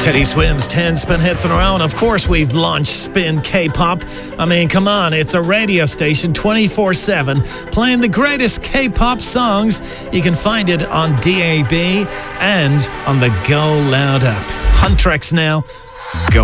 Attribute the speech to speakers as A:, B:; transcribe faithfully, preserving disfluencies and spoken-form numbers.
A: Teddy Swims, ten spin hits in a row. And of course, we've launched Spin K-pop. I mean, come on, it's a radio station twenty-four seven playing the greatest K-pop songs. You can find it on D A B and on the Go Loud app. Huntrix now. Go